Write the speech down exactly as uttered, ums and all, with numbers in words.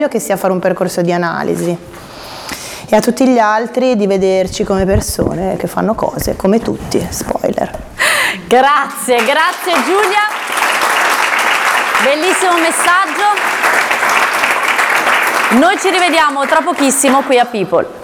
che sia fare un percorso di analisi, e a tutti gli altri di vederci come persone che fanno cose come tutti, spoiler. Grazie, grazie Giulia, bellissimo messaggio. Noi ci rivediamo tra pochissimo qui a People.